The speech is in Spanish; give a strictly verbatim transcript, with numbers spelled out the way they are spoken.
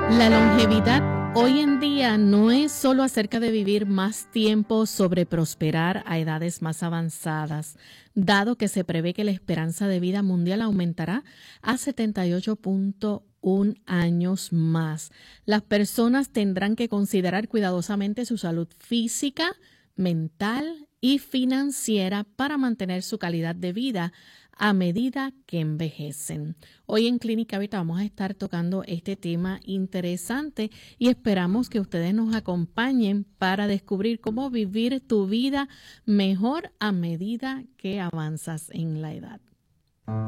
La longevidad hoy en día no es solo acerca de vivir más tiempo sobre prosperar a edades más avanzadas, dado que se prevé que la esperanza de vida mundial aumentará a setenta y ocho punto uno años más. Las personas tendrán que considerar cuidadosamente su salud física, mental y financiera para mantener su calidad de vida a medida que envejecen. Hoy en Clínica Abierta vamos a estar tocando este tema interesante y esperamos que ustedes nos acompañen para descubrir cómo vivir tu vida mejor a medida que avanzas en la edad.